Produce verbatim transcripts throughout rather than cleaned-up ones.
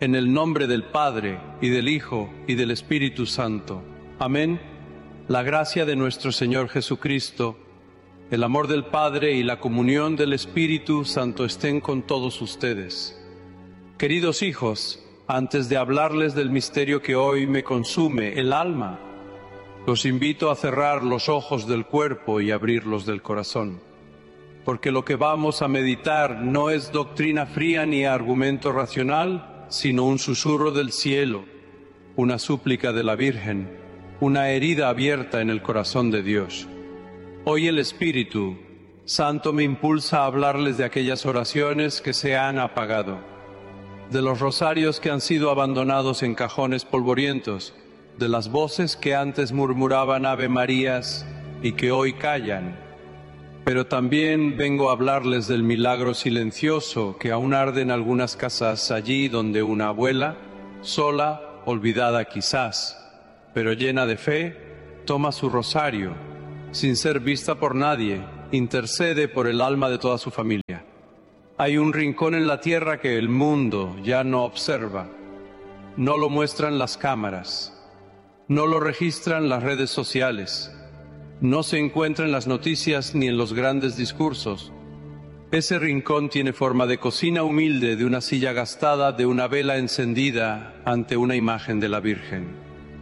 En el nombre del Padre, y del Hijo, y del Espíritu Santo. Amén. La gracia de nuestro Señor Jesucristo, el amor del Padre y la comunión del Espíritu Santo estén con todos ustedes. Queridos hijos, antes de hablarles del misterio que hoy me consume, el alma, los invito a cerrar los ojos del cuerpo y abrirlos del corazón, porque lo que vamos a meditar no es doctrina fría ni argumento racional, sino un susurro del cielo, una súplica de la Virgen, una herida abierta en el corazón de Dios. Hoy el Espíritu Santo me impulsa a hablarles de aquellas oraciones que se han apagado, de los rosarios que han sido abandonados en cajones polvorientos, de las voces que antes murmuraban Ave Marías y que hoy callan. Pero también vengo a hablarles del milagro silencioso que aún arde en algunas casas allí donde una abuela, sola, olvidada quizás, pero llena de fe, toma su rosario, sin ser vista por nadie, intercede por el alma de toda su familia. Hay un rincón en la tierra que el mundo ya no observa, no lo muestran las cámaras, no lo registran las redes sociales, no se encuentra en las noticias ni en los grandes discursos. Ese rincón tiene forma de cocina humilde, de una silla gastada, de una vela encendida ante una imagen de la Virgen.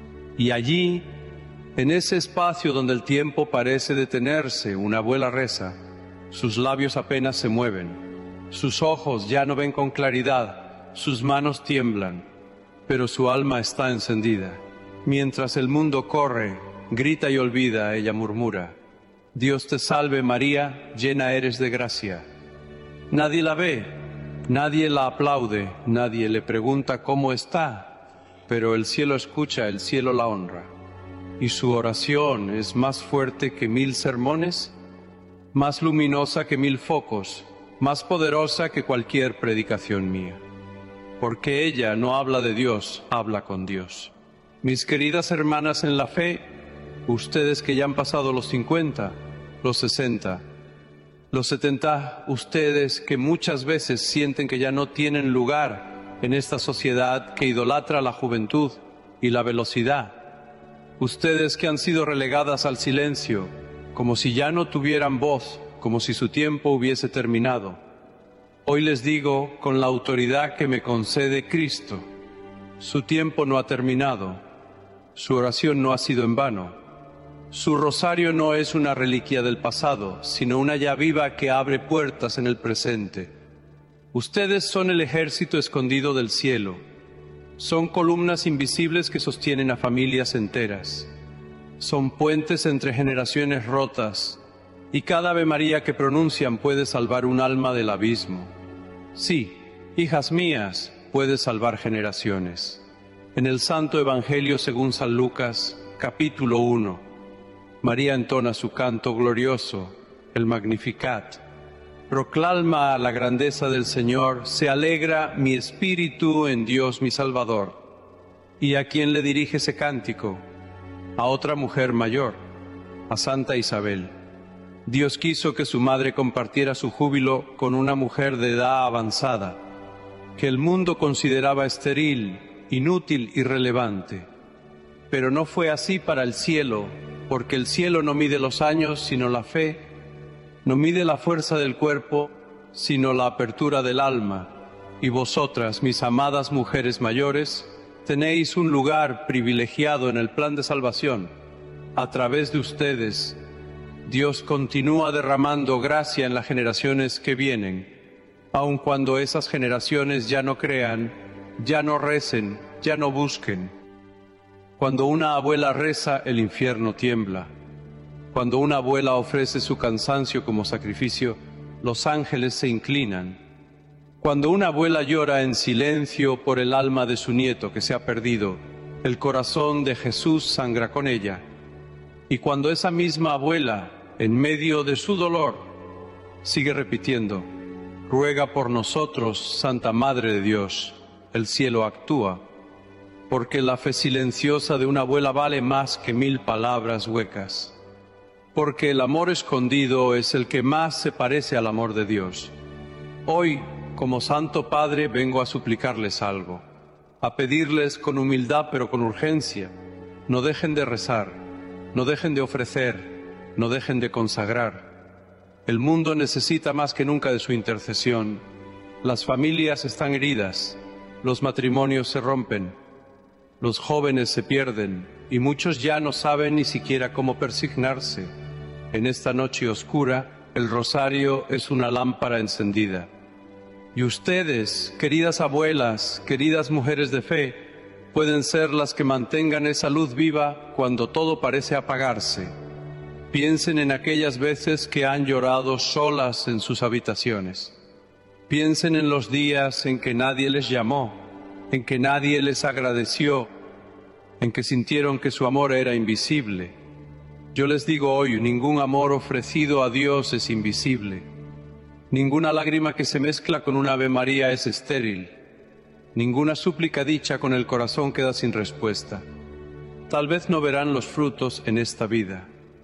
Y allí, en ese espacio donde el tiempo parece detenerse, una abuela reza, sus labios apenas se mueven, sus ojos ya no ven con claridad, sus manos tiemblan, pero su alma está encendida. Mientras el mundo corre, grita y olvida, ella murmura: Dios te salve María, llena eres de gracia. Nadie la ve, nadie la aplaude, nadie le pregunta cómo está, pero el cielo escucha, el cielo la honra. Y su oración es más fuerte que mil sermones, más luminosa que mil focos, más poderosa que cualquier predicación mía. Porque ella no habla de Dios, habla con Dios. Mis queridas hermanas en la fe, ustedes que ya han pasado los cincuenta, los sesenta, los setenta, ustedes que muchas veces sienten que ya no tienen lugar en esta sociedad que idolatra la juventud y la velocidad, ustedes que han sido relegadas al silencio, como si ya no tuvieran voz, como si su tiempo hubiese terminado, hoy les digo con la autoridad que me concede Cristo: su tiempo no ha terminado, su oración no ha sido en vano. Su rosario no es una reliquia del pasado, sino una llave viva que abre puertas en el presente. Ustedes son el ejército escondido del cielo. Son columnas invisibles que sostienen a familias enteras. Son puentes entre generaciones rotas, y cada Ave María que pronuncian puede salvar un alma del abismo. Sí, hijas mías, puede salvar generaciones. En el Santo Evangelio según San Lucas, capítulo uno, María entona su canto glorioso, el Magnificat. Proclama la grandeza del Señor, se alegra mi espíritu en Dios mi Salvador. ¿Y a quién le dirige ese cántico? A otra mujer mayor, a Santa Isabel. Dios quiso que su madre compartiera su júbilo con una mujer de edad avanzada, que el mundo consideraba estéril, inútil, irrelevante. Pero no fue así para el cielo, porque el cielo no mide los años, sino la fe, no mide la fuerza del cuerpo, sino la apertura del alma. Y vosotras, mis amadas mujeres mayores, tenéis un lugar privilegiado en el plan de salvación. A través de ustedes, Dios continúa derramando gracia en las generaciones que vienen, aun cuando esas generaciones ya no crean, ya no recen, ya no busquen. Cuando una abuela reza, el infierno tiembla. Cuando una abuela ofrece su cansancio como sacrificio, los ángeles se inclinan. Cuando una abuela llora en silencio por el alma de su nieto que se ha perdido, el corazón de Jesús sangra con ella. Y cuando esa misma abuela, en medio de su dolor, sigue repitiendo: ruega por nosotros, Santa Madre de Dios, el cielo actúa. Porque la fe silenciosa de una abuela vale más que mil palabras huecas. Porque el amor escondido es el que más se parece al amor de Dios. Hoy, como Santo Padre, vengo a suplicarles algo. a pedirles con humildad pero con urgencia: no dejen de rezar, no dejen de ofrecer, no dejen de consagrar. El mundo necesita más que nunca de su intercesión. Las familias están heridas, los matrimonios se rompen, los jóvenes se pierden y muchos ya no saben ni siquiera cómo persignarse. En esta noche oscura, el rosario es una lámpara encendida. Y ustedes, queridas abuelas, queridas mujeres de fe, pueden ser las que mantengan esa luz viva cuando todo parece apagarse. Piensen en aquellas veces que han llorado solas en sus habitaciones. Piensen en los días en que nadie les llamó, en que nadie les agradeció, en que sintieron que su amor era invisible. Yo les digo hoy, ningún amor ofrecido a Dios es invisible. Ninguna lágrima que se mezcla con una Ave María es estéril. Ninguna súplica dicha con el corazón queda sin respuesta. Tal vez no verán los frutos en esta vida.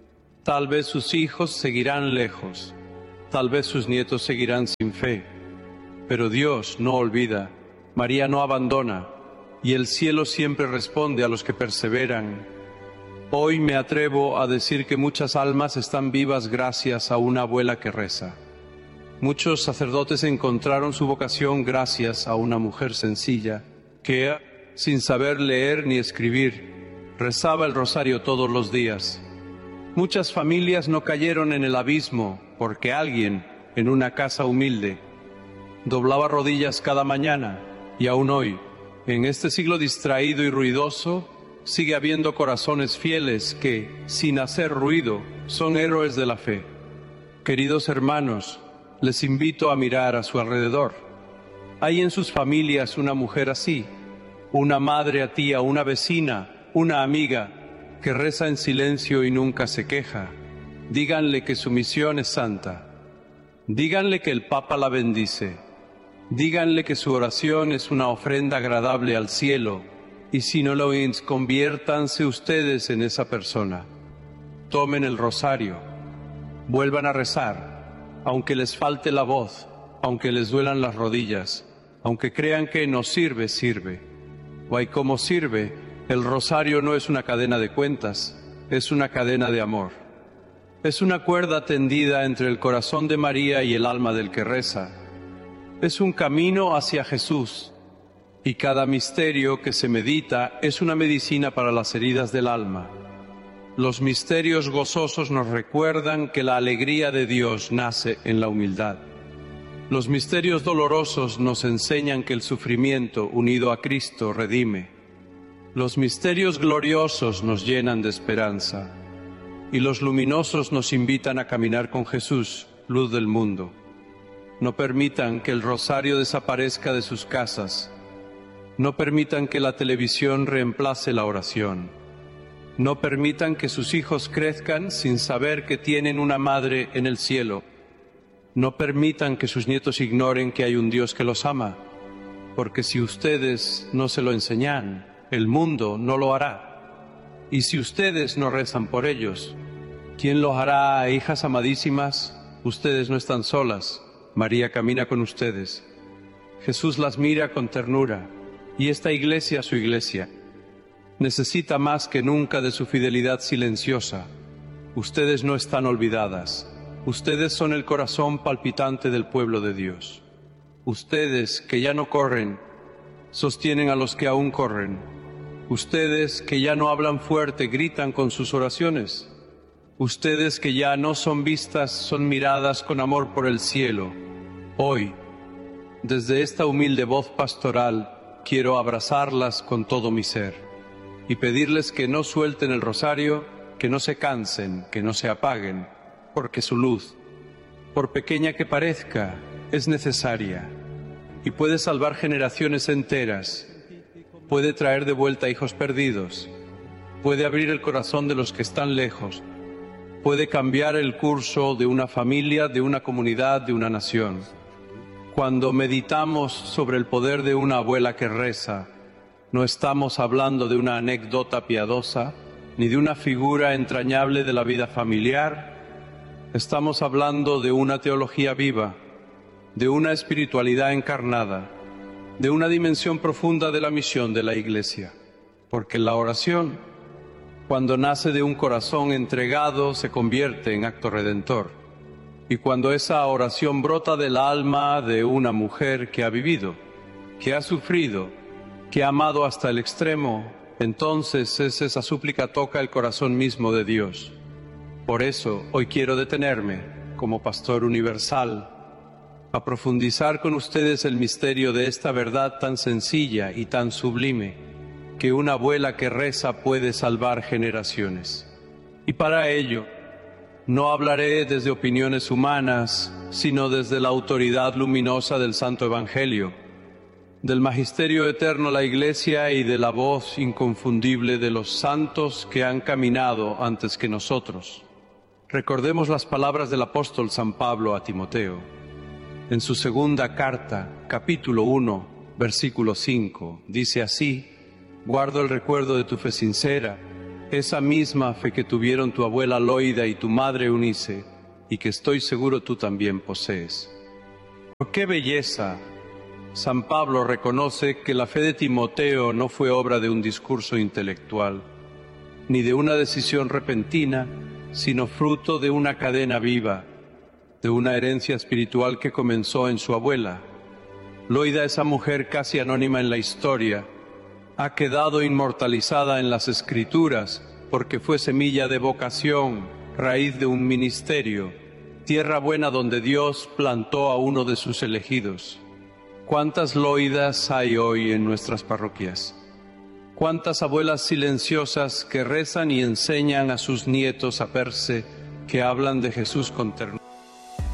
Tal vez sus hijos seguirán lejos. Tal vez sus nietos seguirán sin fe. Pero Dios no olvida, María no abandona, y el cielo siempre responde a los que perseveran. Hoy me atrevo a decir que muchas almas están vivas gracias a una abuela que reza. Muchos sacerdotes encontraron su vocación gracias a una mujer sencilla que, sin saber leer ni escribir, rezaba el rosario todos los días. Muchas familias no cayeron en el abismo porque alguien, en una casa humilde, doblaba rodillas cada mañana, y aún hoy, en este siglo distraído y ruidoso, sigue habiendo corazones fieles que, sin hacer ruido, son héroes de la fe. Queridos hermanos, les invito a mirar a su alrededor. ¿Hay en sus familias una mujer así? Una madre a tía, una vecina, una amiga, que reza en silencio y nunca se queja. Díganle que su misión es santa. Díganle que el Papa la bendice. Díganle que su oración es una ofrenda agradable al cielo, y si no lo es, conviértanse ustedes en esa persona. Tomen el rosario, vuelvan a rezar, aunque les falte la voz, aunque les duelan las rodillas, aunque crean que no sirve, sirve. O hay como sirve, el rosario no es una cadena de cuentas, es una cadena de amor. Es una cuerda tendida entre el corazón de María y el alma del que reza. Es un camino hacia Jesús, y cada misterio que se medita es una medicina para las heridas del alma. Los misterios gozosos nos recuerdan que la alegría de Dios nace en la humildad. Los misterios dolorosos nos enseñan que el sufrimiento unido a Cristo redime. Los misterios gloriosos nos llenan de esperanza, y los luminosos nos invitan a caminar con Jesús, luz del mundo. No permitan que el rosario desaparezca de sus casas. No permitan que la televisión reemplace la oración. No permitan que sus hijos crezcan sin saber que tienen una madre en el cielo. No permitan que sus nietos ignoren que hay un Dios que los ama, porque si ustedes no se lo enseñan, el mundo no lo hará. Y si ustedes no rezan por ellos, ¿quién los hará, hijas amadísimas? Ustedes no están solas. María camina con ustedes. Jesús las mira con ternura, y esta iglesia, su iglesia, necesita más que nunca de su fidelidad silenciosa. Ustedes no están olvidadas. Ustedes son el corazón palpitante del pueblo de Dios. Ustedes, que ya no corren, sostienen a los que aún corren. Ustedes, que ya no hablan fuerte, gritan con sus oraciones. Ustedes, que ya no son vistas, son miradas con amor por el cielo. Hoy, desde esta humilde voz pastoral, quiero abrazarlas con todo mi ser y pedirles que no suelten el rosario, que no se cansen, que no se apaguen, porque su luz, por pequeña que parezca, es necesaria y puede salvar generaciones enteras, puede traer de vuelta hijos perdidos, puede abrir el corazón de los que están lejos, puede cambiar el curso de una familia, de una comunidad, de una nación. Cuando meditamos sobre el poder de una abuela que reza, no estamos hablando de una anécdota piadosa, ni de una figura entrañable de la vida familiar. Estamos hablando de una teología viva, de una espiritualidad encarnada, de una dimensión profunda de la misión de la Iglesia, porque la oración, cuando nace de un corazón entregado, se convierte en acto redentor. Y cuando esa oración brota del alma de una mujer que ha vivido, que ha sufrido, que ha amado hasta el extremo, entonces es esa súplica toca el corazón mismo de Dios. Por eso hoy quiero detenerme, como pastor universal, a profundizar con ustedes el misterio de esta verdad tan sencilla y tan sublime, que una abuela que reza puede salvar generaciones. Y para ello, no hablaré desde opiniones humanas, sino desde la autoridad luminosa del Santo Evangelio, del magisterio eterno de la Iglesia y de la voz inconfundible de los santos que han caminado antes que nosotros. Recordemos las palabras del apóstol San Pablo a Timoteo. En su segunda carta, capítulo uno, versículo cinco, dice así: guardo el recuerdo de tu fe sincera, esa misma fe que tuvieron tu abuela Loida y tu madre Eunice, y que estoy seguro tú también posees. ¿Por qué belleza? San Pablo reconoce que la fe de Timoteo no fue obra de un discurso intelectual, ni de una decisión repentina, sino fruto de una cadena viva, de una herencia espiritual que comenzó en su abuela. Loida, esa mujer casi anónima en la historia, ha quedado inmortalizada en las Escrituras porque fue semilla de vocación, raíz de un ministerio, tierra buena donde Dios plantó a uno de sus elegidos. ¿Cuántas Loidas hay hoy en nuestras parroquias? ¿Cuántas abuelas silenciosas que rezan y enseñan a sus nietos a verse, que hablan de Jesús con ternura?